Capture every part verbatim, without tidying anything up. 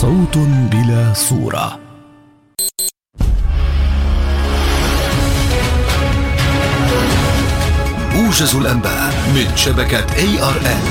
صوت بلا صورة. موجز الأنباء من شبكة إيه آر إل.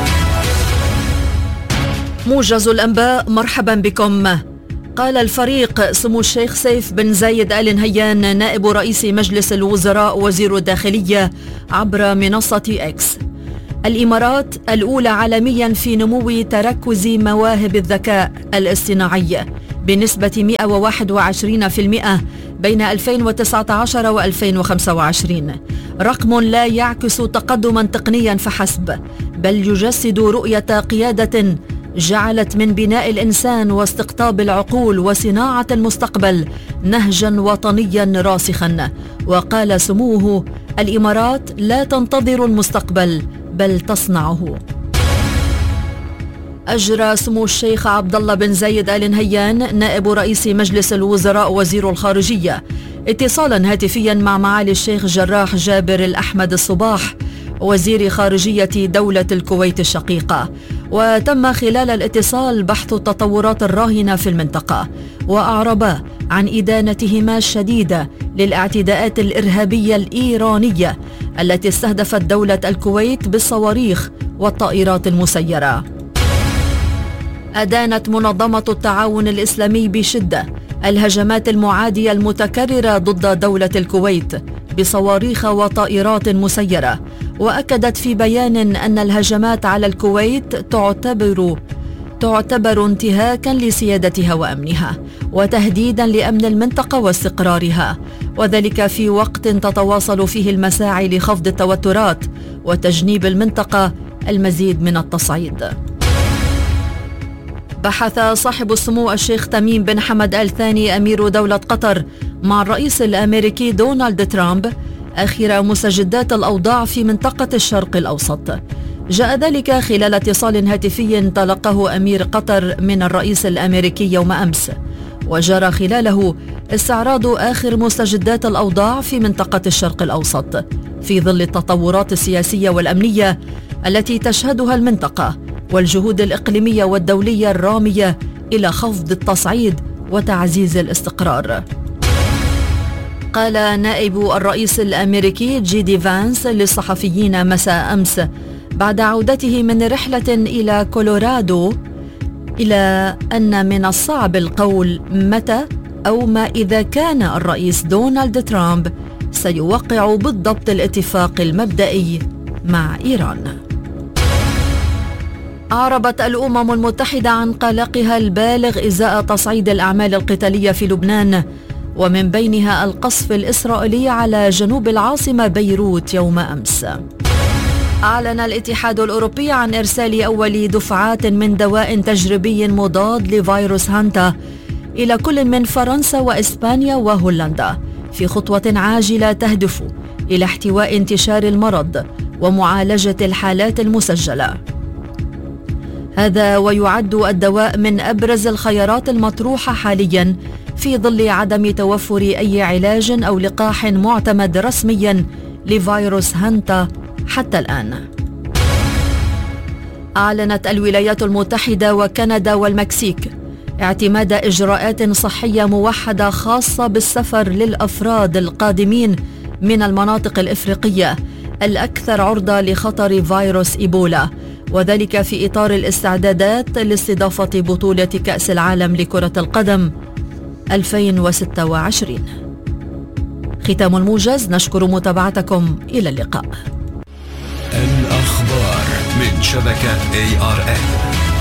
موجز الأنباء، مرحبا بكم. قال الفريق سمو الشيخ سيف بن زايد آل نهيان نائب رئيس مجلس الوزراء وزير الداخلية عبر منصة إكس: الإمارات الأولى عالميا في نمو تركز مواهب الذكاء الاصطناعي بنسبة مئة وواحد وعشرين بالمئة بين ألفين وتسعة عشر وألفين وخمسة وعشرين، رقم لا يعكس تقدما تقنيا فحسب، بل يجسد رؤية قيادة جعلت من بناء الإنسان واستقطاب العقول وصناعة المستقبل نهجا وطنيا راسخا. وقال سموه: الإمارات لا تنتظر المستقبل بل تصنعه. أجرى سمو الشيخ عبد الله بن زايد آل نهيان نائب رئيس مجلس الوزراء وزير الخارجية اتصالا هاتفيا مع معالي الشيخ جراح جابر الأحمد الصباح وزير خارجية دولة الكويت الشقيقة، وتم خلال الاتصال بحث التطورات الراهنة في المنطقة، وأعربا عن إدانتهما الشديدة للاعتداءات الإرهابية الإيرانية التي استهدفت دولة الكويت بالصواريخ والطائرات المسيرة. أدانت منظمة التعاون الإسلامي بشدة الهجمات المعادية المتكررة ضد دولة الكويت بصواريخ وطائرات مسيرة، وأكدت في بيان أن الهجمات على الكويت تعتبر تعتبر انتهاكا لسيادتها وأمنها وتهديدا لأمن المنطقة واستقرارها، وذلك في وقت تتواصل فيه المساعي لخفض التوترات وتجنيب المنطقة المزيد من التصعيد. بحث صاحب السمو الشيخ تميم بن حمد آل ثاني أمير دولة قطر مع الرئيس الأمريكي دونالد ترامب آخر مستجدات الأوضاع في منطقة الشرق الأوسط. جاء ذلك خلال اتصال هاتفي تلقاه أمير قطر من الرئيس الأمريكي يوم أمس، وجرى خلاله استعراض آخر مستجدات الأوضاع في منطقة الشرق الأوسط في ظل التطورات السياسية والأمنية التي تشهدها المنطقة والجهود الإقليمية والدولية الرامية إلى خفض التصعيد وتعزيز الاستقرار. قال نائب الرئيس الأمريكي جي دي فانس للصحفيين مساء أمس بعد عودته من رحلة إلى كولورادو إلى أن من الصعب القول متى أو ما إذا كان الرئيس دونالد ترامب سيوقع بالضبط الاتفاق المبدئي مع إيران. أعربت الأمم المتحدة عن قلقها البالغ إزاء تصعيد الأعمال القتالية في لبنان، ومن بينها القصف الإسرائيلي على جنوب العاصمة بيروت يوم أمس. أعلن الاتحاد الأوروبي عن إرسال أول دفعات من دواء تجريبي مضاد لفيروس هانتا إلى كل من فرنسا وإسبانيا وهولندا في خطوة عاجلة تهدف إلى احتواء انتشار المرض ومعالجة الحالات المسجلة. هذا ويعد الدواء من أبرز الخيارات المطروحة حالياً في ظل عدم توفر أي علاج أو لقاح معتمد رسمياً لفيروس هانتا حتى الآن. أعلنت الولايات المتحدة وكندا والمكسيك اعتماد إجراءات صحية موحدة خاصة بالسفر للأفراد القادمين من المناطق الإفريقية الأكثر عرضة لخطر فيروس إيبولا، وذلك في إطار الاستعدادات لاستضافة بطولة كأس العالم لكرة القدم ألفين وستة وعشرين. ختام الموجز، نشكر متابعتكم، إلى اللقاء. الأخبار من شبكة إيه آر إل.